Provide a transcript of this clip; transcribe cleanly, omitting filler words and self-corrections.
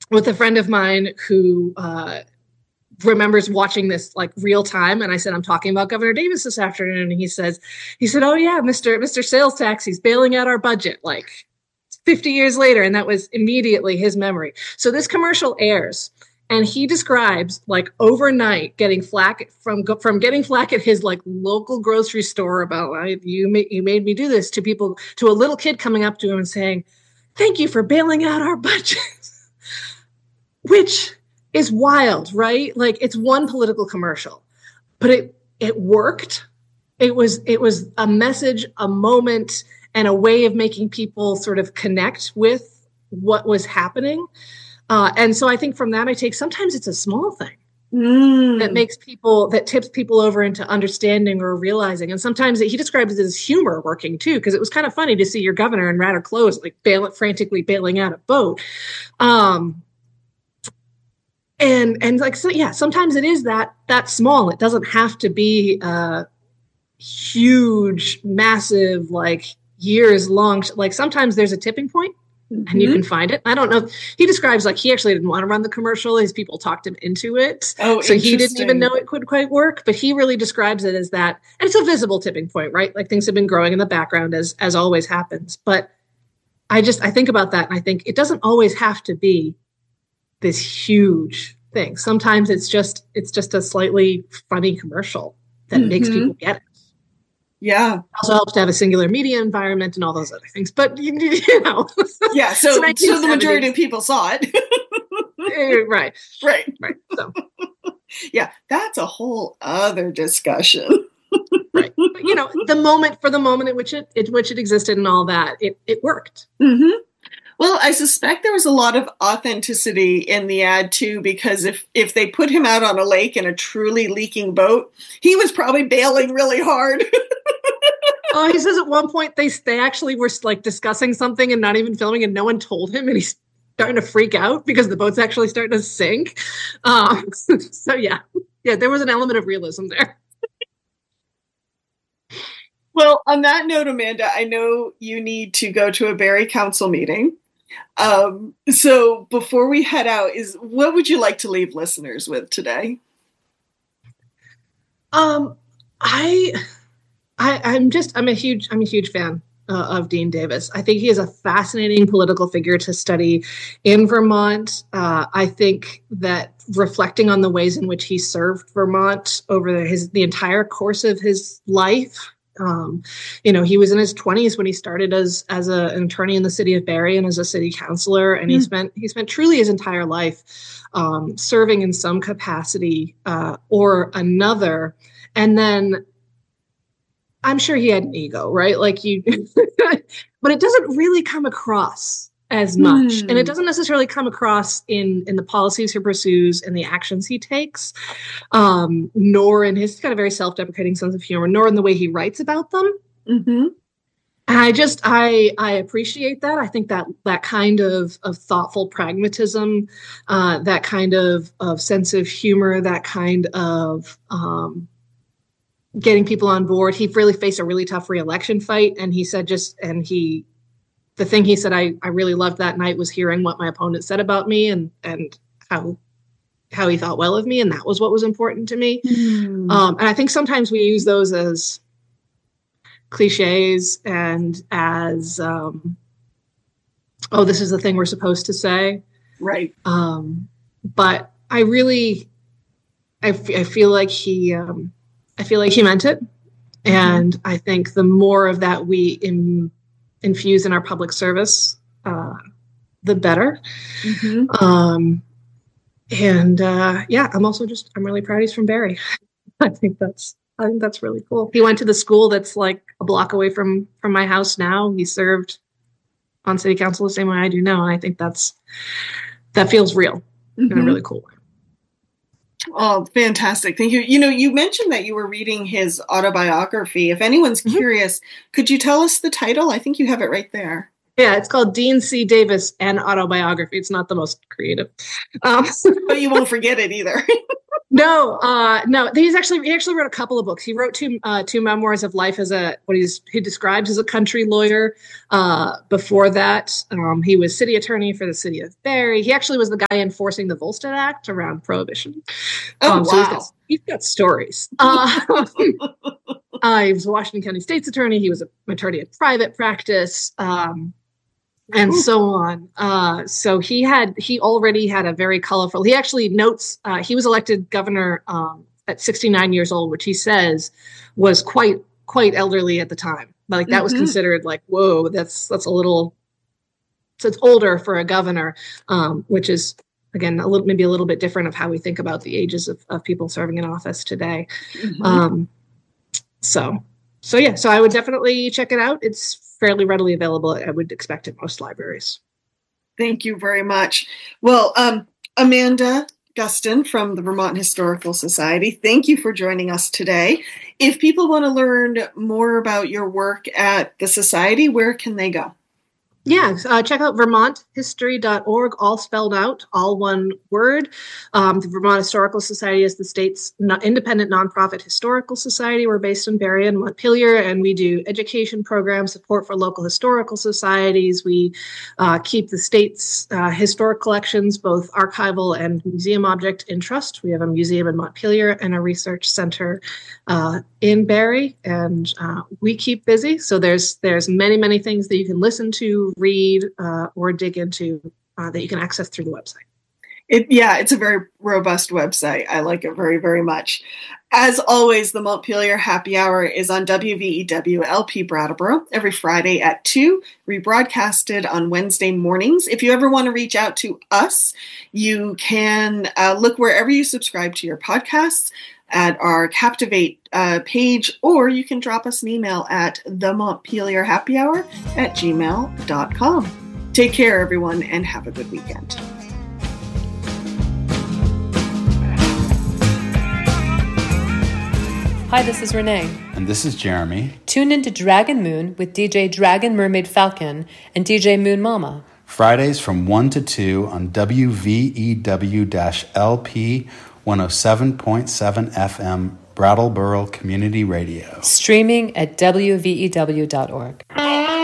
with a friend of mine who remembers watching this like real time. And I said, I'm talking about Governor Davis this afternoon. And he said, oh yeah, Mr. Sales Tax, he's bailing out our budget like 50 years later. And that was immediately his memory. So this commercial airs. And he describes like overnight getting flack from getting flack at his like local grocery store about you made me do this, to people, to a little kid coming up to him and saying, thank you for bailing out our budget, which is wild, right? Like it's one political commercial, but it worked. It was a message, a moment, and a way of making people sort of connect with what was happening. And so I think from that, I take sometimes it's a small thing that tips people over into understanding or realizing. And sometimes he describes it as humor working too, because it was kind of funny to see your governor in rather clothes, like frantically bailing out a boat. And like, so yeah, sometimes it is that small. It doesn't have to be huge, massive, like years long. Like sometimes there's a tipping point. And you can find it. I don't know. He describes like he actually didn't want to run the commercial. His people talked him into it. Oh, so he didn't even know it could quite work. But he really describes it as that. And it's a visible tipping point, right? Like things have been growing in the background as always happens. But I think about that. And I think it doesn't always have to be this huge thing. Sometimes it's just a slightly funny commercial that makes people get it. Yeah. It also helps to have a singular media environment and all those other things. But, you know. Yeah, so the majority of people saw it. Right. So. Yeah, that's a whole other discussion. Right. But, you know, the moment in which it existed and all that, it worked. Mm-hmm. Well, I suspect there was a lot of authenticity in the ad, too, because if they put him out on a lake in a truly leaking boat, he was probably bailing really hard. Oh, he says at one point they actually were like discussing something and not even filming, and no one told him, and he's starting to freak out because the boat's actually starting to sink. So yeah, there was an element of realism there. Well, on that note, Amanda, I know you need to go to a Barrie Council meeting. So before we head out, what would you like to leave listeners with today? I'm a huge fan of Dean Davis. I think he is a fascinating political figure to study in Vermont. I think that reflecting on the ways in which he served Vermont over the entire course of his life. He was in his 20s when he started as an attorney in the city of Barrie and as a city councilor, and he spent truly his entire life serving in some capacity or another. And then I'm sure he had an ego, right? Like but it doesn't really come across as much. And it doesn't necessarily come across in the policies he pursues and the actions he takes, nor in he's got a very self-deprecating sense of humor, nor in the way he writes about them. Mm-hmm. And I appreciate that. I think that kind of thoughtful pragmatism, that kind of sense of humor, that kind of getting people on board. He really faced a really tough re-election fight. And he said the thing he said I really loved that night was hearing what my opponent said about me and how he thought well of me. And that was what was important to me. And I think sometimes we use those as cliches and as, this is the thing we're supposed to say. Right. But I feel like he meant it. And I think the more of that we infuse in our public service, the better. I'm really proud he's from Barrie. I think that's really cool. He went to the school that's like a block away from my house now. He served on city council the same way I do now. And I think that feels real in a really cool way. Oh, fantastic. Thank you. You mentioned that you were reading his autobiography. If anyone's curious, could you tell us the title? I think you have it right there. Yeah, it's called Dean C. Davis, an Autobiography. It's not the most creative. But you won't forget it either. No. He actually wrote a couple of books. He wrote two memoirs of life as he describes as a country lawyer. Before that, he was city attorney for the city of Barrie. He actually was the guy enforcing the Volstead Act around Prohibition. Wow. So he's got stories. He was a Washington County State's attorney. He was an attorney in private practice. And so on. So he already had a very colorful, he actually notes, he was elected governor at 69 years old, which he says was quite elderly at the time. Like that was considered like, whoa, that's a little, so it's older for a governor, which is, again, maybe a little bit different of how we think about the ages of people serving in office today. So I would definitely check it out. It's fairly readily available, I would expect, in most libraries. Thank you very much. Well, Amanda Gustin from the Vermont Historical Society, thank you for joining us today. If people want to learn more about your work at the Society, where can they go? Yeah, check out vermonthistory.org, all spelled out, all one word. The Vermont Historical Society is the state's independent nonprofit historical society. We're based in Barrie and Montpelier, and we do education programs, support for local historical societies. We keep the state's historic collections, both archival and museum object, in trust. We have a museum in Montpelier and a research center in Barrie, and we keep busy. So there's many, many things that you can listen to, read, or dig into that you can access through the website. It's a very robust website. I like it very, very much. As always, the Montpelier Happy Hour is on WVEW LP Brattleboro every Friday at 2, rebroadcasted on Wednesday mornings. If you ever want to reach out to us, you can look wherever you subscribe to your podcasts at our Captivate page, or you can drop us an email at themontpelierhappyhour@gmail.com. Take care, everyone, and have a good weekend. Hi, this is Renee. And this is Jeremy. Tune into Dragon Moon with DJ Dragon Mermaid Falcon and DJ Moon Mama. Fridays from 1 to 2 on WVEW-LP 107.7 FM Brattleboro Community Radio. Streaming at WVEW.org.